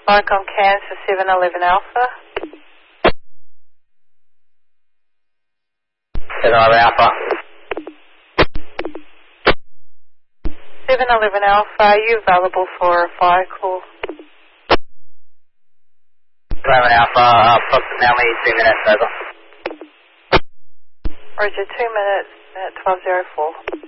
Viacom Kansas 711 Alpha. 711 Alpha. 711 Alpha, are you available for a fire call? 711 Alpha, approximately 2 minutes, over. Roger, 2 minutes at 12:04.